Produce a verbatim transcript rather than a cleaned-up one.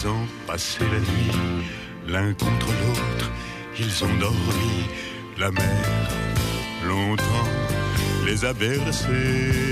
ils ont passé la nuit l'un contre l'autre, ils ont dormi. La mer, longtemps, les a bercés.